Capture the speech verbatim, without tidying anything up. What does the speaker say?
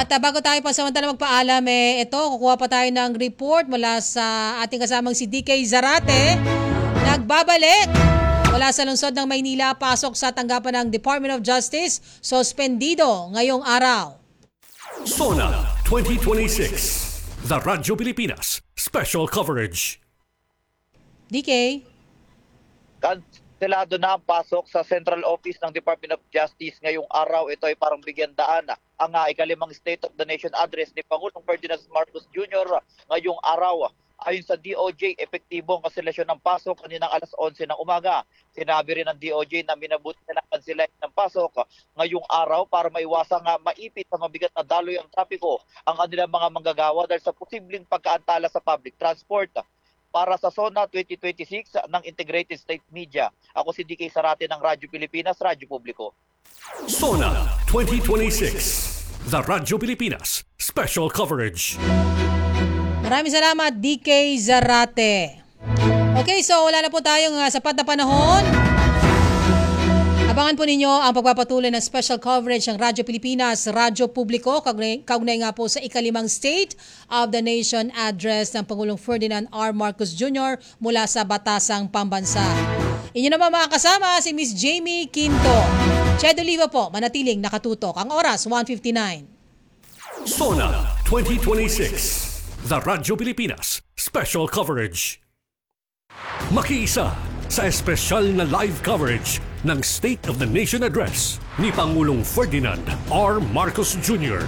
At uh, bago tayo pa samantala magpaalam, eh, ito, kukuha pa tayo ng report mula sa ating kasamang si D K Zarate. Nagbabalik mula sa lungsod ng Maynila, pasok sa tanggapan ng Department of Justice, suspendido ngayong araw. SONA twenty twenty-six, The Radyo Pilipinas, Special Coverage. D K? Kanselado na ang pasok sa Central Office ng Department of Justice ngayong araw. Ito ay parang bigyan daan ang uh, ikalimang State of the Nation address ni Pangulong Ferdinand Marcos Junior ngayong araw. Ayon sa D O J, epektibo ang kanselasyon ng pasok kaninang alas onse ng umaga. Sinabi rin ng D O J na minabuti na ang kanselasyon ng pasok ngayong araw para maiwasang uh, maipit sa mabigat na daloy ang trapiko ang kanilang mga manggagawa dahil sa posibleng pagkaantala sa public transport. Para sa SONA twenty twenty-six ng Integrated State Media, ako si D K Zarate ng Radyo Pilipinas, Radyo Publiko. SONA twenty twenty-six, The Radyo Pilipinas, Special Coverage. Maraming salamat, D K Zarate. Okay, so wala na po tayong uh, sapat na panahon. Abangan po ninyo ang pagpapatuloy ng special coverage ng Radyo Pilipinas, Radyo Publiko, kaugnay, kaugnay nga po sa ikalimang State of the Nation address ng Pangulong Ferdinand R. Marcos Junior mula sa Batasang Pambansa. Inyo naman mga kasama, si Miss Jamie Quinto. Chad Oliva po, manatiling nakatutok. Ang oras, one fifty-nine. SONA twenty twenty-six, The Radyo Pilipinas, Special Coverage. Makiisa sa espesyal na live coverage ng State of the Nation Address ni Pangulong Ferdinand R. Marcos Junior